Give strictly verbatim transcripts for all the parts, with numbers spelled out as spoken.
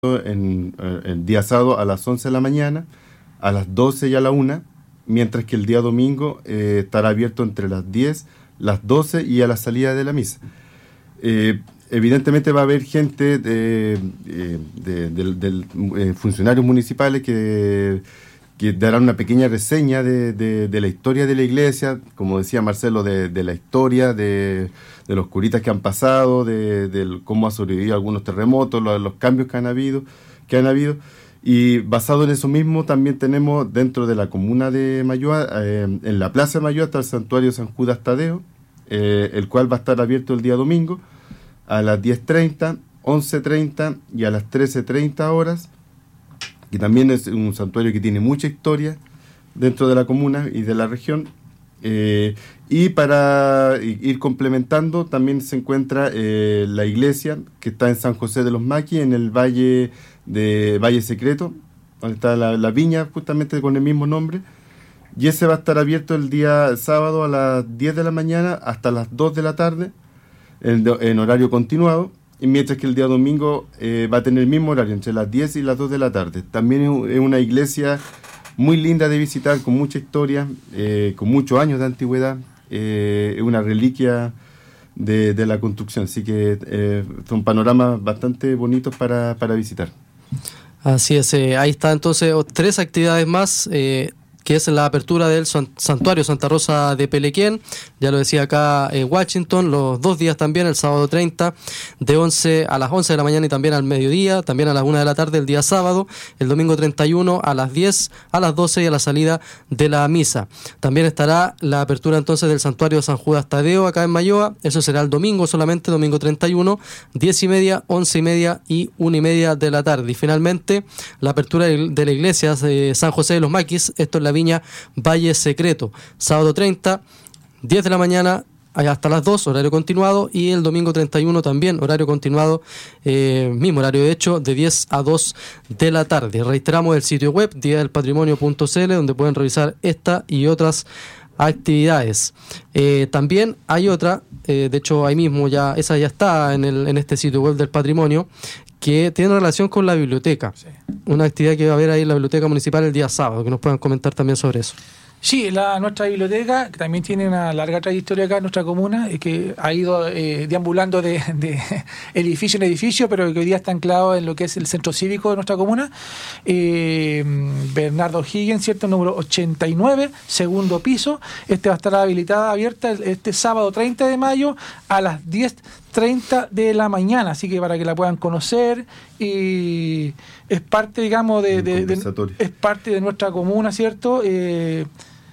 en, el día sábado a las once de la mañana, a las doce y a la una, mientras que el día domingo eh, estará abierto entre las diez, las doce y a la salida de la misa. Eh, evidentemente va a haber gente de, de, de, de, de, de funcionarios municipales que, que darán una pequeña reseña de, de, de la historia de la iglesia, como decía Marcelo, de, de la historia, de, de los curitas que han pasado, de, de cómo ha sobrevivido algunos terremotos, los, los cambios que han habido, que han habido. Y basado en eso mismo, también tenemos dentro de la comuna de Mayoa, eh, en la plaza de Mayoa está el santuario San Judas Tadeo, eh, el cual va a estar abierto el día domingo a las diez treinta, once treinta y a las trece treinta horas, que también es un santuario que tiene mucha historia dentro de la comuna y de la región. Eh, y para ir complementando, también se encuentra eh, la iglesia que está en San José de los Maquis, en el valle de Valle Secreto, donde está la, la viña justamente con el mismo nombre, y ese va a estar abierto el día sábado a las diez de la mañana hasta las dos de la tarde en, en horario continuado, y mientras que el día domingo eh, va a tener el mismo horario entre las diez y las dos de la tarde. También es una iglesia muy linda de visitar, con mucha historia, eh, con muchos años de antigüedad, eh, es una reliquia de, de la construcción, así que eh, son panoramas bastante bonitos para, para visitar. Así es, eh, ahí está entonces tres actividades más, eh, que es la apertura del Santuario Santa Rosa de Pelequén, ya lo decía acá en Washington, los dos días también, el sábado treinta, de once a las once de la mañana y también al mediodía, también a las una de la tarde el día sábado, el domingo treinta y uno a las diez, a las doce y a la salida de la misa. También estará la apertura entonces del Santuario San Judas Tadeo acá en Mayoa, eso será el domingo solamente, domingo treinta y uno, diez y media, once y media y una y media de la tarde. Y finalmente la apertura de la iglesia de San José de los Maquis, esto es la Viña Valle Secreto, sábado treinta, diez de la mañana hasta las dos, horario continuado, y el domingo treinta y uno también, horario continuado, eh, mismo horario de hecho, de diez a dos de la tarde. Reiteramos el sitio web, día del patrimonio punto c l, donde pueden revisar esta y otras actividades. Eh, también hay otra, eh, de hecho ahí mismo ya, esa ya está en, el, en este sitio web del patrimonio, que tiene relación con la biblioteca. Sí. Una actividad que va a haber ahí en la biblioteca municipal el día sábado, que nos puedan comentar también sobre eso. Sí, la, nuestra biblioteca, que también tiene una larga trayectoria acá en nuestra comuna, y que ha ido eh, deambulando de, de edificio en edificio, pero que hoy día está anclado en lo que es el centro cívico de nuestra comuna. Eh, Bernardo Higgins, ¿cierto? Número ochenta y nueve, segundo piso. Este va a estar habilitada, abierta este sábado treinta de mayo a las diez treinta de la mañana, así que para que la puedan conocer, y es parte, digamos, de, de, de es parte de nuestra comuna, ¿cierto? Eh,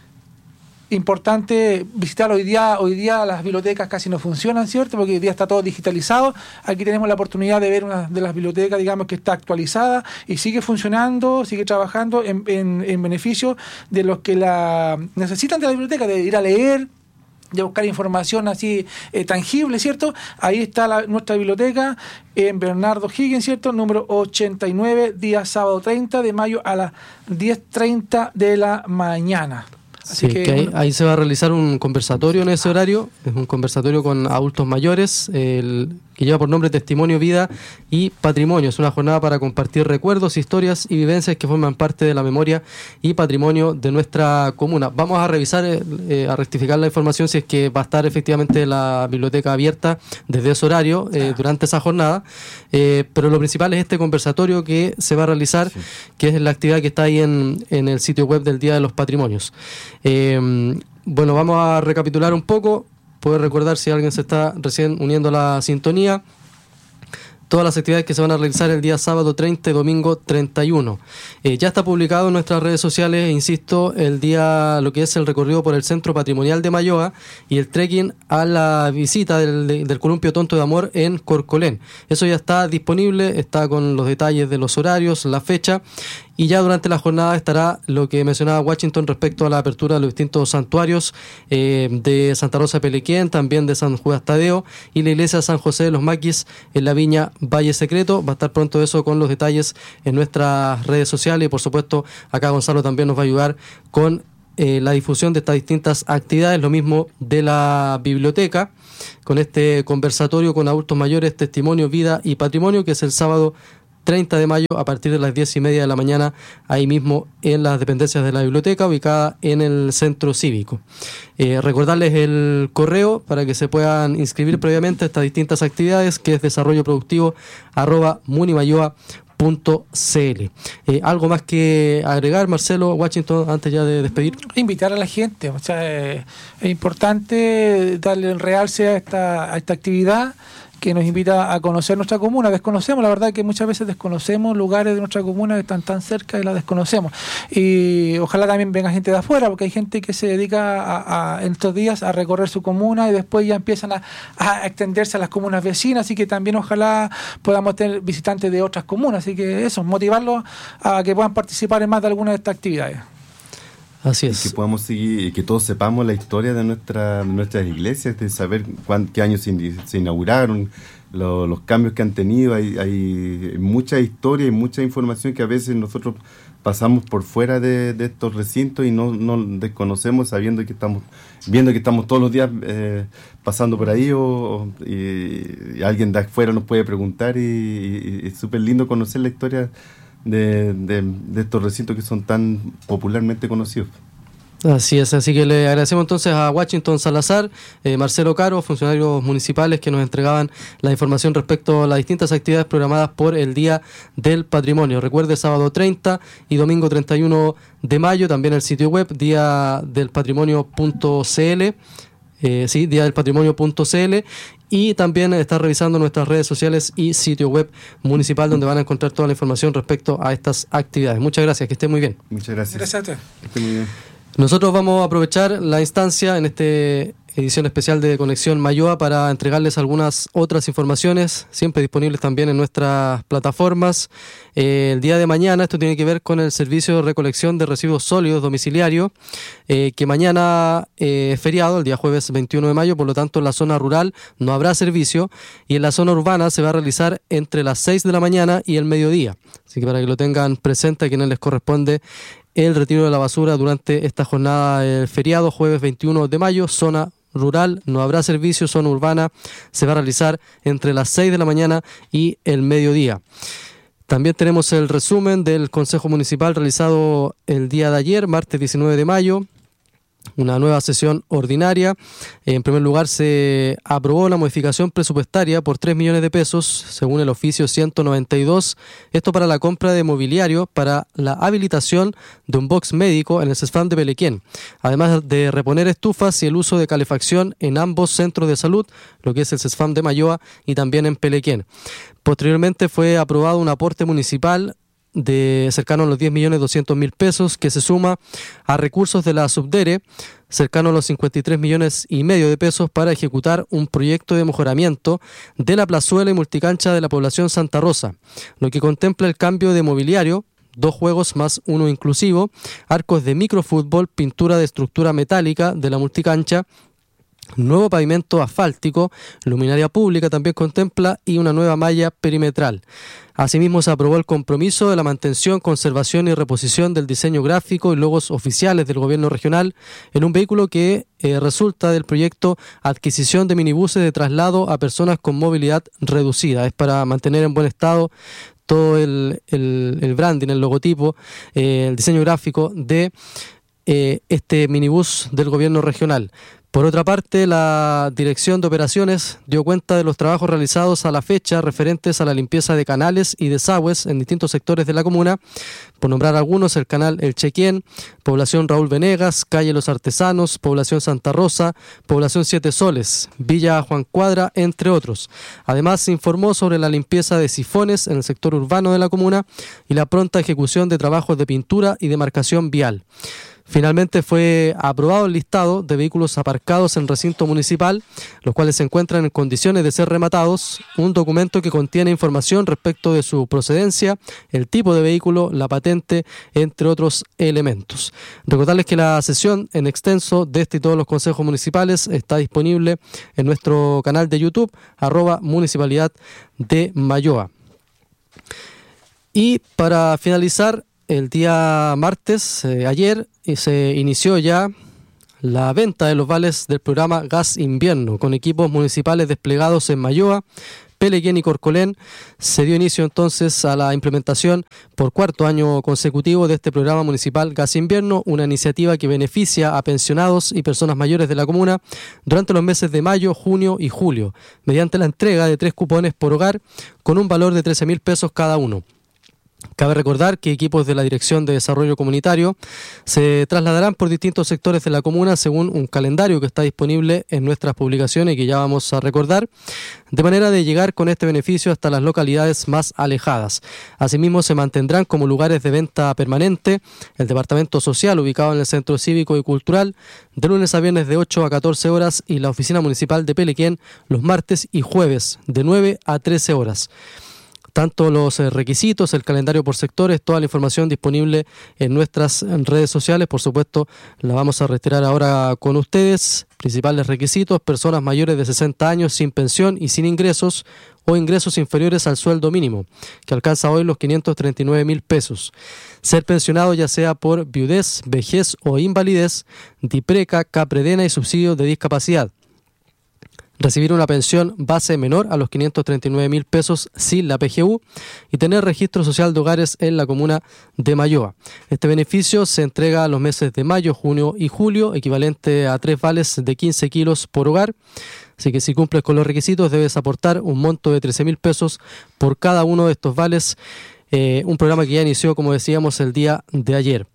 importante visitar hoy día, hoy día las bibliotecas casi no funcionan, ¿cierto? Porque hoy día está todo digitalizado. Aquí tenemos la oportunidad de ver una de las bibliotecas, digamos, que está actualizada y sigue funcionando, sigue trabajando en, en, en beneficio de los que la necesitan de la biblioteca, de ir a leer, de buscar información así eh, tangible, ¿cierto? Ahí está la, nuestra biblioteca en Bernardo Higgins, ¿cierto? Número ochenta y nueve, día sábado treinta de mayo a las diez treinta de la mañana. Así sí, que, que ahí, bueno, ahí se va a realizar un conversatorio en ese horario, es un conversatorio con adultos mayores, el, que lleva por nombre Testimonio, Vida y Patrimonio. Es una jornada para compartir recuerdos, historias y vivencias que forman parte de la memoria y patrimonio de nuestra comuna. Vamos a revisar, eh, a rectificar la información si es que va a estar efectivamente la biblioteca abierta desde ese horario eh, durante esa jornada, eh, pero lo principal es este conversatorio que se va a realizar, sí, que es la actividad que está ahí en, en el sitio web del Día de los Patrimonios. Eh, bueno, vamos a recapitular un poco. Puede recordar, si alguien se está recién uniendo a la sintonía, todas las actividades que se van a realizar el día sábado treinta y domingo treinta y uno. Eh, ya está publicado en nuestras redes sociales, insisto, el día, lo que es el recorrido por el Centro Patrimonial de Mayoa y el trekking a la visita del, del Columpio Tonto de Amor en Corcolén. Eso ya está disponible, está con los detalles de los horarios, la fecha. Y ya durante la jornada estará lo que mencionaba Washington respecto a la apertura de los distintos santuarios eh, de Santa Rosa de Pelequén, también de San Judas Tadeo y la iglesia de San José de los Maquis en la Viña Valle Secreto. Va a estar pronto eso con los detalles en nuestras redes sociales, y por supuesto acá Gonzalo también nos va a ayudar con eh, la difusión de estas distintas actividades, lo mismo de la biblioteca, con este conversatorio con adultos mayores, Testimonio, Vida y Patrimonio, que es el sábado treinta de mayo a partir de las diez y media de la mañana, ahí mismo en las dependencias de la biblioteca ubicada en el centro cívico. Eh, recordarles el correo para que se puedan inscribir previamente a estas distintas actividades, que es desarrollo productivo arroba munimayoa punto cl. Eh, ¿Algo más que agregar, Marcelo, Washington, antes ya de despedir? Invitar a la gente, o sea, eh, es importante darle el realce a esta, a esta actividad que nos invita a conocer nuestra comuna. Desconocemos, la verdad que muchas veces desconocemos lugares de nuestra comuna que están tan cerca y la desconocemos. Y ojalá también venga gente de afuera, porque hay gente que se dedica a, a, en estos días a recorrer su comuna y después ya empiezan a, a extenderse a las comunas vecinas, así que también ojalá podamos tener visitantes de otras comunas. Así que eso, motivarlos a que puedan participar en más de alguna de estas actividades. Así es. Y que podamos seguir, y que todos sepamos la historia de, nuestra, de nuestras iglesias, de saber cuán, qué años se, se inauguraron, lo, los cambios que han tenido. Hay, hay mucha historia y mucha información que a veces nosotros pasamos por fuera de, de estos recintos y no, no desconocemos, sabiendo que estamos viendo que estamos todos los días eh, pasando por ahí, o, o y, y alguien de afuera nos puede preguntar, y, y, y es súper lindo conocer la historia De, de, de estos recintos que son tan popularmente conocidos. Así es, así que le agradecemos entonces a Washington Salazar, eh, Marcelo Caro, funcionarios municipales que nos entregaban la información respecto a las distintas actividades programadas por el Día del Patrimonio. Recuerde, sábado treinta y domingo treinta y uno de mayo, también el sitio web día del patrimonio punto cl, eh, sí, día del patrimonio punto cl. Y también está revisando nuestras redes sociales y sitio web municipal, donde van a encontrar toda la información respecto a estas actividades. Muchas gracias, que esté muy bien. Muchas gracias. Gracias a ti. Que esté muy bien. Nosotros vamos a aprovechar la instancia en esta edición especial de Conexión Mayoa para entregarles algunas otras informaciones, siempre disponibles también en nuestras plataformas. Eh, el día de mañana, esto tiene que ver con el servicio de recolección de residuos sólidos domiciliario, eh, que mañana eh, es feriado, el día jueves veintiuno de mayo, por lo tanto en la zona rural no habrá servicio, y en la zona urbana se va a realizar entre las seis de la mañana y el mediodía. Así que para que lo tengan presente a quienes les corresponde el retiro de la basura durante esta jornada del feriado, jueves veintiuno de mayo, zona rural no habrá servicio, zona urbana se va a realizar entre las seis de la mañana y el mediodía. También tenemos el resumen del Consejo Municipal realizado el día de ayer, martes diecinueve de mayo. Una nueva sesión ordinaria. En primer lugar, se aprobó la modificación presupuestaria por tres millones de pesos, según el oficio ciento noventa y dos. Esto para la compra de mobiliario para la habilitación de un box médico en el CESFAM de Pelequén, además de reponer estufas y el uso de calefacción en ambos centros de salud, lo que es el CESFAM de Mayoa y también en Pelequén. Posteriormente fue aprobado un aporte municipal de cercano a los diez millones doscientos mil pesos, que se suma a recursos de la Subdere, cercano a los cincuenta y tres millones y medio de pesos, para ejecutar un proyecto de mejoramiento de la plazuela y multicancha de la población Santa Rosa, lo que contempla el cambio de mobiliario, dos juegos más uno inclusivo, arcos de microfútbol, pintura de estructura metálica de la multicancha, nuevo pavimento asfáltico, luminaria pública también contempla, y una nueva malla perimetral. Asimismo, se aprobó el compromiso de la mantención, conservación y reposición del diseño gráfico y logos oficiales del gobierno regional en un vehículo que eh, resulta del proyecto Adquisición de minibuses de traslado a personas con movilidad reducida. Es para mantener en buen estado todo el, el, el branding, el logotipo, eh, el diseño gráfico de eh, este minibús del gobierno regional. Por otra parte, la Dirección de Operaciones dio cuenta de los trabajos realizados a la fecha referentes a la limpieza de canales y desagües en distintos sectores de la comuna. Por nombrar algunos, el canal El Chequén, población Raúl Venegas, calle Los Artesanos, población Santa Rosa, población Siete Soles, Villa Juan Cuadra, entre otros. Además, se informó sobre la limpieza de sifones en el sector urbano de la comuna y la pronta ejecución de trabajos de pintura y demarcación vial. Finalmente fue aprobado el listado de vehículos aparcados en recinto municipal, los cuales se encuentran en condiciones de ser rematados, un documento que contiene información respecto de su procedencia, el tipo de vehículo, la patente, entre otros elementos. Recordarles que la sesión en extenso de este y todos los consejos municipales está disponible en nuestro canal de YouTube, arroba Municipalidad de Mayoa. Y para finalizar, el día martes, eh, ayer, se inició ya la venta de los vales del programa Gas Invierno, con equipos municipales desplegados en Mayoa, Pelequén y Corcolén, se dio inicio entonces a la implementación por cuarto año consecutivo de este programa municipal Gas Invierno, una iniciativa que beneficia a pensionados y personas mayores de la comuna durante los meses de mayo, junio y julio, mediante la entrega de tres cupones por hogar con un valor de trece mil pesos cada uno. Cabe recordar que equipos de la Dirección de Desarrollo Comunitario se trasladarán por distintos sectores de la comuna según un calendario que está disponible en nuestras publicaciones y que ya vamos a recordar, de manera de llegar con este beneficio hasta las localidades más alejadas. Asimismo, se mantendrán como lugares de venta permanente el Departamento Social ubicado en el Centro Cívico y Cultural de lunes a viernes de ocho a catorce horas y la Oficina Municipal de Pelequén los martes y jueves de nueve a trece horas. Tanto los requisitos, el calendario por sectores, toda la información disponible en nuestras redes sociales. Por supuesto, la vamos a retirar ahora con ustedes. Principales requisitos: personas mayores de sesenta años sin pensión y sin ingresos o ingresos inferiores al sueldo mínimo, que alcanza hoy los quinientos treinta y nueve mil pesos. Ser pensionado ya sea por viudez, vejez o invalidez, DIPRECA, CAPREDENA y subsidio de discapacidad. Recibir una pensión base menor a los quinientos treinta y nueve mil pesos sin la P G U y tener registro social de hogares en la comuna de Mayoa. Este beneficio se entrega a los meses de mayo, junio y julio, equivalente a tres vales de quince kilos por hogar. Así que si cumples con los requisitos debes aportar un monto de trece mil pesos por cada uno de estos vales. Eh, un programa que ya inició, como decíamos, el día de ayer.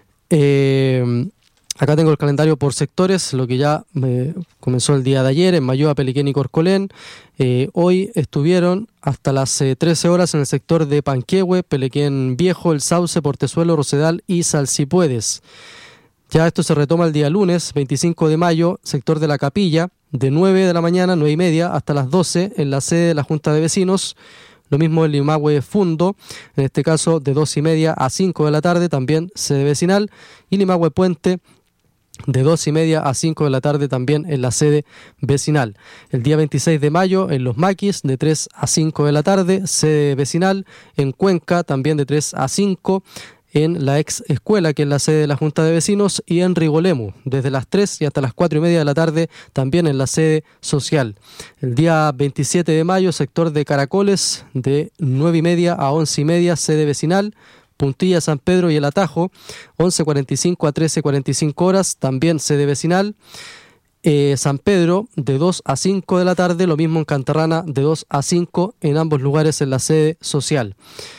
Eh... Acá tengo el calendario por sectores, lo que ya eh, comenzó el día de ayer en Mayoa, Pelequén y Corcolén. Eh, hoy estuvieron hasta las eh, trece horas en el sector de Panquehue, Pelequén Viejo, El Sauce, Portezuelo, Rosedal y Salsipuedes. Ya esto se retoma el día lunes, veinticinco de mayo, sector de La Capilla, de nueve de la mañana, nueve y media, hasta las doce en la sede de la Junta de Vecinos. Lo mismo en Limahue Fundo, en este caso de dos y media a cinco de la tarde, también sede vecinal. Y Limahue Puente, de dos y media a cinco de la tarde también en la sede vecinal. El día veintiséis de mayo en Los Maquis de tres a cinco de la tarde, sede vecinal. En Cuenca también de tres a cinco en la ex escuela, que es la sede de la Junta de Vecinos, y en Rigolemu desde las tres y hasta las cuatro y media de la tarde también en la sede social. El día veintisiete de mayo, sector de Caracoles de nueve y media a once y media, sede vecinal. Puntilla, San Pedro y El Atajo, once cuarenta y cinco a trece cuarenta y cinco horas, también sede vecinal. Eh, San Pedro, de dos a cinco de la tarde, lo mismo en Cantarrana, de dos a cinco, en ambos lugares en la sede social.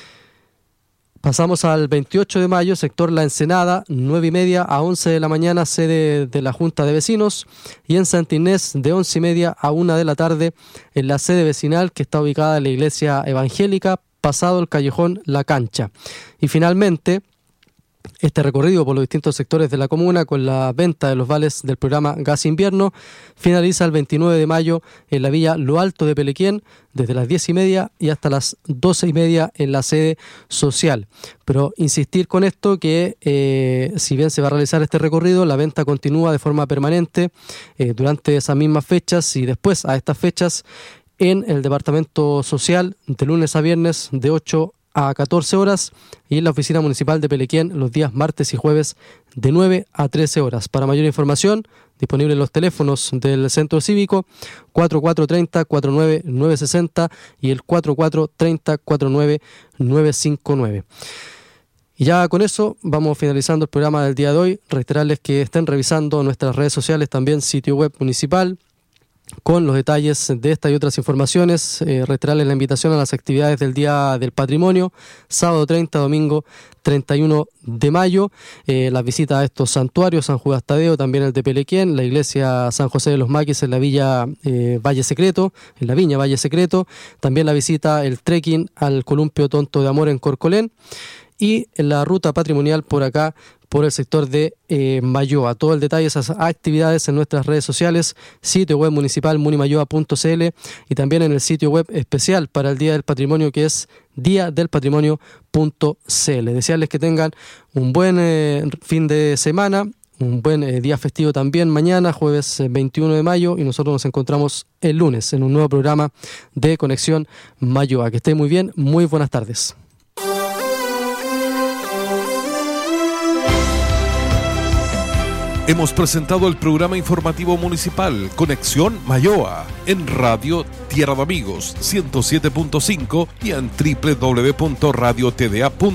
Pasamos al veintiocho de mayo, sector La Ensenada, nueve y media a once de la mañana, sede de la Junta de Vecinos. Y en Santa Inés, de once y media a una de la tarde, en la sede vecinal, que está ubicada en la Iglesia Evangélica, pasado el callejón La Cancha. Y finalmente, este recorrido por los distintos sectores de la comuna con la venta de los vales del programa Gas Invierno finaliza el veintinueve de mayo en la villa Lo Alto de Pelequén, desde las diez y media y hasta las doce y media en la sede social. Pero insistir con esto que eh, si bien se va a realizar este recorrido, la venta continúa de forma permanente eh, durante esas mismas fechas y después a estas fechas en el Departamento Social de lunes a viernes de ocho a catorce horas y en la Oficina Municipal de Pelequén los días martes y jueves de nueve a trece horas. Para mayor información, disponible en los teléfonos del Centro Cívico cuatro cuatro tres cero, cuatro nueve nueve seis cero y el cuatro cuatro tres cero, cuatro nueve nueve cinco nueve. Y ya con eso vamos finalizando el programa del día de hoy. Reiterarles que estén revisando nuestras redes sociales, también sitio web municipal, con los detalles de esta y otras informaciones. Eh, reiterarles la invitación a las actividades del Día del Patrimonio, sábado treinta, domingo treinta y uno de mayo, eh, las visitas a estos santuarios, San Judas Tadeo, también el de Pelequén, la iglesia San José de los Maquis en la villa eh, Valle Secreto, en la viña Valle Secreto, también la visita, el trekking al columpio Tonto de Amor en Corcolén, y en la ruta patrimonial por acá, por el sector de eh, Mayoa. Todo el detalle de esas actividades en nuestras redes sociales, sitio web municipal munimayoa punto c l y también en el sitio web especial para el Día del Patrimonio, que es día del patrimonio punto c l. Desearles que tengan un buen eh, fin de semana, un buen eh, día festivo también mañana, jueves eh, veintiuno de mayo, y nosotros nos encontramos el lunes en un nuevo programa de Conexión Mayoa. Que estén muy bien, muy buenas tardes. Hemos presentado el programa informativo municipal Conexión Mayoa en Radio Tierra de Amigos ciento siete punto cinco y en doble u doble u doble u punto radio t d a punto c l.